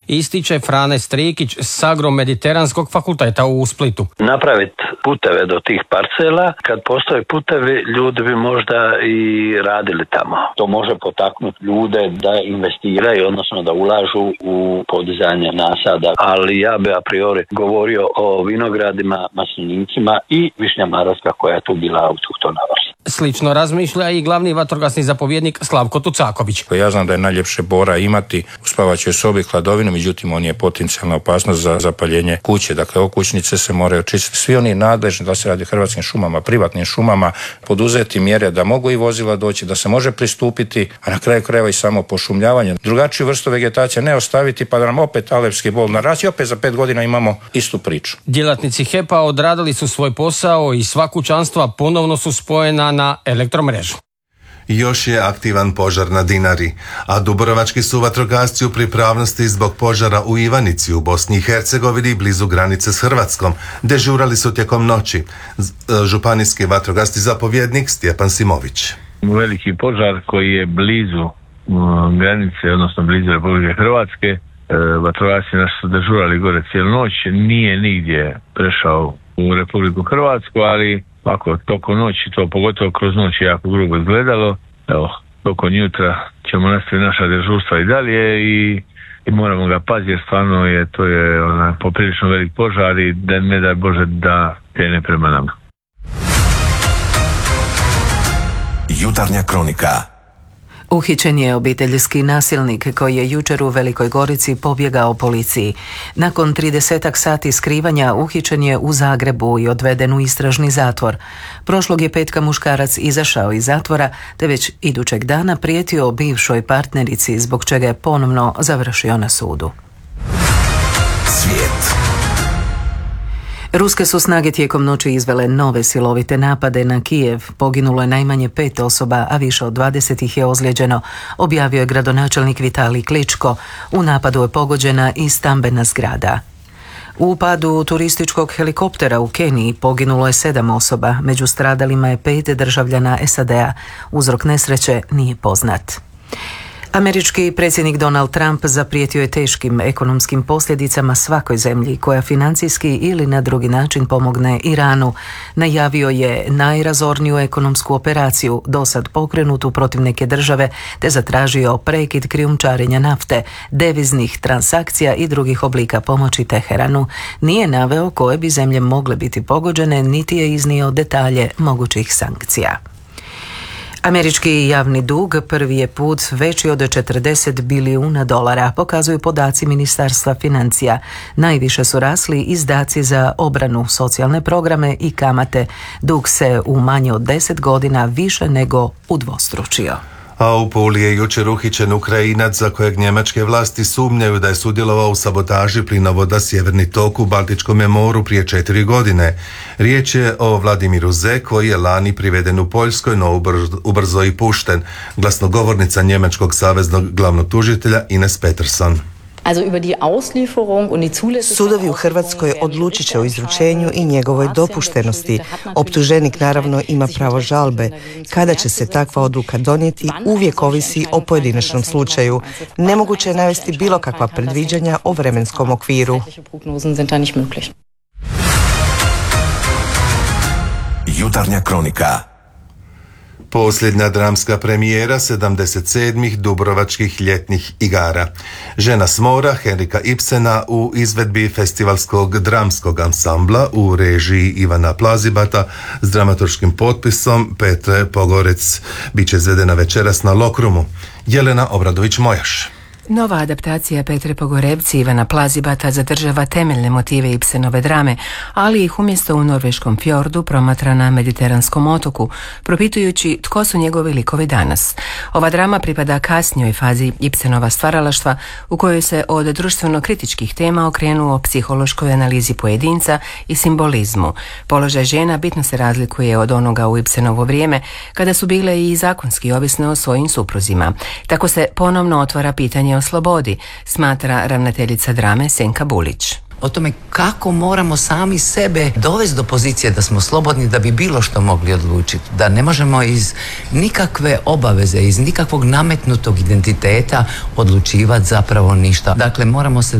ističe Frane Strikić s Agro-mediteranskog fakulteta u Splitu. Napraviti puteve do tih parcela, kad postoje putevi, ljudi bi možda i radili tamo. To može potaknuti ljude da investiraju, odnosno da ulažu u podizanje nasada, ali ja bi a priori govorio o vinogradima, maslinicima i višnja maroska koja je tu bila autohtona vrsta. Slično razmišlja i glavni vatrogasni zapovjednik Slavko Tucaković. Ja znam da je najljepše bora imati u spavačoj sobi hladovinu, međutim on je potencijalna opasnost za zapaljenje kuće. Dakle, okućnice se moraju očistiti. Svi oni nadležni, da se radi o Hrvatskim šumama, privatnim šumama, poduzeti mjere da mogu i vozila doći, da se može pristupiti, a na kraju krajeva i samo pošumljavanje. Drugačiju vrstu vegetacije ne ostaviti pa da nam opet alepski bol narasti i opet za 5 godina imamo istu priču. Djelatnici HEP-a odradili su svoj posao i sva kućanstva ponovno su spojena na elektromrežu. Još je aktivan požar na Dinari, a dubrovački su vatrogasci u pripravnosti zbog požara u Ivanici u Bosni i Hercegovini blizu granice s Hrvatskom. Dežurali su tijekom noći. Županijski vatrogasni zapovjednik Stjepan Simović. Veliki požar koji je blizu granice, odnosno blizu Republike Hrvatske. Vatrogasci naši su dežurali gore cijelu noć. Nije nigdje prešao u Republiku Hrvatsku, ali ako tokom noći, to pogotovo kroz noć je jako grubo izgledalo. Evo, tokom jutra ćemo nastaviti naša dežurstva i dalje i moramo ga paziti jer stvarno to je poprilično velik požar i da ne daj Bože da krene prema nama. Jutarnja kronika. Uhićen je obiteljski nasilnik koji je jučer u Velikoj Gorici pobjegao policiji. Nakon 30 sati skrivanja uhićen je u Zagrebu i odveden u istražni zatvor. Prošlog je petka muškarac izašao iz zatvora te već idućeg dana prijetio bivšoj partnerici zbog čega je ponovno završio na sudu. Svijet. Ruske su snage tijekom noći izvele nove silovite napade na Kijev. Poginulo je najmanje 5 osoba, a više od 20 ih je ozlijeđeno, objavio je gradonačelnik Vitalij Kličko. U napadu je pogođena i stambena zgrada. U padu turističkog helikoptera u Keniji poginulo je 7 osoba, među stradalima je 5 državljana SAD-a. Uzrok nesreće nije poznat. Američki predsjednik Donald Trump zaprijetio je teškim ekonomskim posljedicama svakoj zemlji koja financijski ili na drugi način pomogne Iranu. Najavio je najrazorniju ekonomsku operaciju dosad pokrenutu protiv neke države te zatražio prekid krijumčarenja nafte, deviznih transakcija i drugih oblika pomoći Teheranu. Nije naveo koje bi zemlje mogle biti pogođene, niti je iznio detalje mogućih sankcija. Američki javni dug prvi je put veći od $40 bilijuna, pokazuju podaci Ministarstva financija. Najviše su rasli izdaci za obranu, socijalne programe i kamate. Dug se u manje od 10 godina više nego udvostručio. A u Puli je jučer uhićen Ukrajinac za kojeg njemačke vlasti sumnjaju da je sudjelovao u sabotaži plinovoda Sjeverni tok u Baltičkom moru prije 4 godine. Riječ je o Vladimiru Z koji je lani priveden u Poljskoj, no ubrzo i pušten. Glasnogovornica njemačkog saveznog glavnog tužitelja Ines Petersson. Sudovi u Hrvatskoj odlučit će o izručenju i njegovoj dopuštenosti. Optuženik naravno ima pravo žalbe. Kada će se takva odluka donijeti, uvijek ovisi o pojedinačnom slučaju. Nemoguće je navesti bilo kakva predviđanja o vremenskom okviru. Jutarnja kronika. Posljednja dramska premijera 77. Dubrovačkih ljetnih igara. Žena s mora Henrika Ibsena u izvedbi festivalskog dramskog ansambla u režiji Ivana Plazibata s dramaturškim potpisom Petre Pogorec. Biće izvedena večeras na Lokrumu. Jelena Obradović-Mojaš. Nova adaptacija Petre Pogorevci Ivana Plazibata zadržava temeljne motive Ibsenove drame, ali ih umjesto u norveškom fjordu promatra na mediteranskom otoku, propitujući tko su njegovi likovi danas. Ova drama pripada kasnijoj fazi Ibsenova stvaralaštva u kojoj se od društveno-kritičkih tema okrenuo psihološkoj analizi pojedinca i simbolizmu. Položaj žena bitno se razlikuje od onoga u Ibsenovo vrijeme, kada su bile i zakonski ovisne o svojim supruzima. Tako se ponovno otvara pitanje o slobodi, smatra ravnateljica drame Senka Bulić. O tome kako moramo sami sebe dovesti do pozicije da smo slobodni da bi bilo što mogli odlučiti. Da ne možemo iz nikakve obaveze, iz nikakvog nametnutog identiteta odlučivati zapravo ništa. Dakle, moramo se